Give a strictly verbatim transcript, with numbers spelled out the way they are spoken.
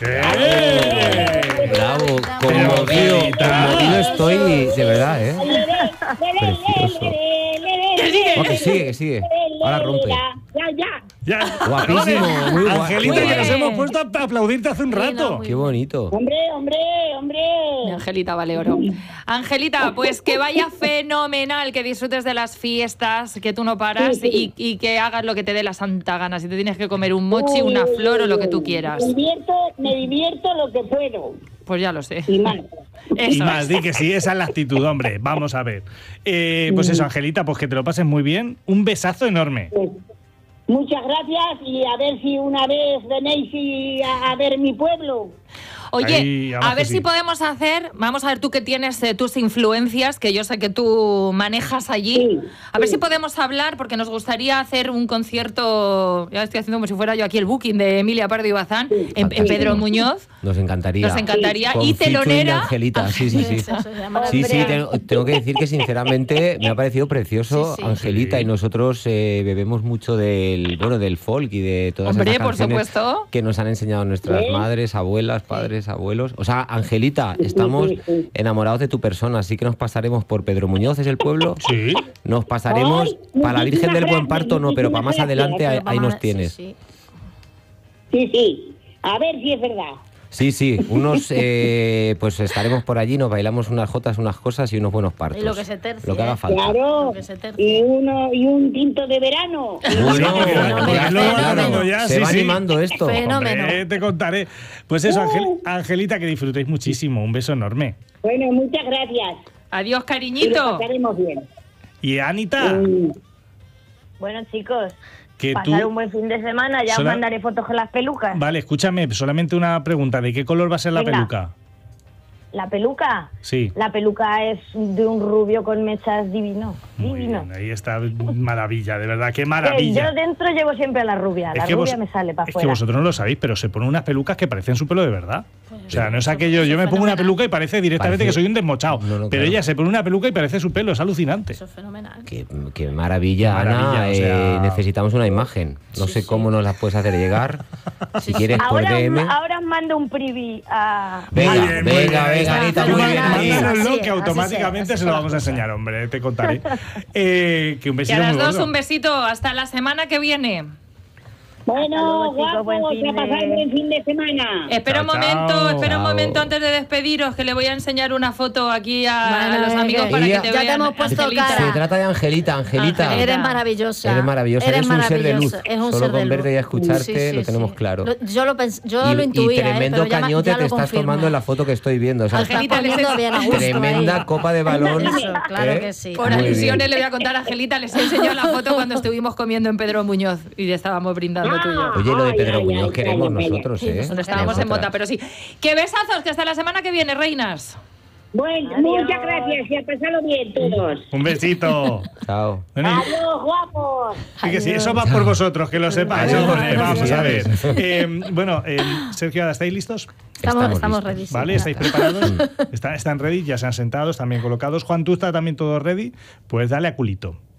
¡Eh! Bravo, conmovido, conmovido estoy, de verdad, ¿eh? Precioso. Oh, que sigue, que sigue. Ahora rompe. Ya, ya. Ya. Guapísimo, muy guapo. Angelita, Muy que nos bien. hemos puesto a aplaudirte hace un Sí, no, rato. muy Qué bonito. Hombre, hombre, hombre. Angelita vale oro. Angelita, pues que vaya fenomenal, que disfrutes de las fiestas, que tú no paras Sí, sí. Y, y que hagas lo que te dé la santa gana. Si te tienes que comer un mochi, una flor o lo que tú quieras. Me divierto, me divierto lo que puedo. Pues ya lo sé. Y más. Eso Y más, es. di que sí, esa es la actitud, hombre. Vamos a ver. Eh, pues eso, Angelita, pues que te lo pases muy bien. Un besazo enorme. Pues, muchas gracias y a ver si una vez venéis y a, a ver mi pueblo. Oye, Ahí, abajo a ver sí. si podemos hacer, vamos a ver tú que tienes eh, tus influencias, que yo sé que tú manejas allí, Sí, a ver sí. si podemos hablar, porque nos gustaría hacer un concierto, ya estoy haciendo como si fuera yo aquí el booking de Emilia Pardo y Bazán, en, en Pedro Muñoz, Nos encantaría. nos encantaría, Con y featuring de telonera. Angelita, sí, sí, sí. Eso se llama Sí, sí, Hombre. tengo, tengo que decir que sinceramente me ha parecido precioso, Sí, sí. Angelita, Sí. y nosotros eh, bebemos mucho del, bueno, del folk y de todas Hombre, esas por canciones supuesto. que nos han enseñado nuestras Sí. madres, abuelas, padres, abuelos. O sea, Angelita, estamos sí, sí. enamorados de tu persona, así que nos pasaremos por Pedro Muñoz, ¿es el pueblo? Sí. Nos pasaremos Ay, para la Virgen del Buen muchísimas Parto, no, pero para más gracias, adelante ahí, ahí nos Sí, tienes. sí. Sí, sí. A ver si es verdad. Sí, sí, unos, eh, pues estaremos por allí, nos bailamos unas jotas, unas cosas y unos buenos partos. Y lo que se tercie, Lo que haga ¿eh? falta. Claro. Lo que se tercie. Y uno y un tinto de verano. Bueno, Sí, que ya- claro, ya lo va claro, dando ya, se sí, va sí. animando esto. Fenómeno. Hombre, te contaré. Pues eso, Angel- Angelita, que disfrutéis muchísimo. Un beso enorme. Bueno, muchas gracias. Adiós, Y lo cariñito. pasaremos bien. Y Anita, Mm. Bueno, chicos, que pasar tú... un buen fin de semana. Ya Sola- os mandaré fotos con las pelucas. Vale, escúchame, solamente una pregunta. ¿De qué color va a ser la Venga. peluca? ¿La peluca? Sí. La peluca es de un rubio con mechas divino. Muy Divino. bien, ahí está, maravilla, de verdad, qué Eh, maravilla. yo dentro llevo siempre a la rubia. La Es que rubia vos- me sale para es que afuera. vosotros no lo sabéis, pero se ponen unas pelucas que parecen su pelo de verdad. O sea, no es aquello, yo me pongo una peluca y parece directamente Parece- que soy un desmochado. No, no, pero claro. ella se pone una peluca y parece su pelo, es alucinante. Eso es fenomenal. Qué, qué maravilla, Qué maravilla, Ana. o sea- eh, necesitamos una imagen. No Sí, sé sí. cómo nos las puedes hacer llegar. Si quieres por Ahora, D M. os, ahora os mando un privy a... Venga, Muy bien, muy venga, bien, venga, Anita, Tú muy má- bien ahí. mándanoslo, Así es, que así automáticamente se- así se lo son vamos a las enseñar, cosas. hombre, te contaré. Eh, que un Y besito a las muy dos gordo. un besito. Hasta la semana que viene. Bueno, luego, chicos, buen guapos, fin a pasar de- buen fin de semana. Espera un Chao, momento, chao. espera un Chao. momento antes de despediros, que le voy a enseñar una foto aquí a, Vale, a los amigos que- para que ya- te ya vean. te hemos puesto Angelita. cara. Se trata de Angelita, Angelita. Angelita. Eres maravillosa. Eres maravillosa, eres, un ser de luz. maravillosa, Es un Solo ser de con verte luz. y escucharte Sí, sí, lo tenemos sí. claro. Lo- yo lo, pens- yo y, lo y intuía, ¿eh? tremendo Pero ya ma- cañote ya lo te estás confirmo. tomando en la foto que estoy viendo. O sea, Lo estás Angelita, les poniendo es- bien a gusto tremenda ahí. copa de balón. Eso, claro ¿eh? que sí. Por Muy alusiones bien. le voy a contar a Angelita, les enseñó la foto cuando estuvimos comiendo en Pedro Muñoz y estábamos brindando tú y yo. Oye, lo de Ay, Pedro ay, Muñoz ay, queremos ay, ay, nosotros, ay. ¿eh? Sí, No estábamos en Nosotras. mota, pero sí. ¡Qué besazos! Que hasta la semana que viene, reinas. Bueno, Adiós. muchas gracias y a pasarlo bien todos. Un besito. Chao. Bueno, y- Adiós, guapos. y que sí, eso va por vosotros, que lo sepáis. Adiós. hombre, vamos a ver. Felicidades. Eh, bueno, eh, Sergio, ¿estáis listos? Estamos, Estamos estamos listos. ready. sí. ¿Vale? ¿Estáis preparados? Está- están ready, ya se han sentado, están bien colocados. Juan, ¿tú estás también todo ready? Pues dale a culito.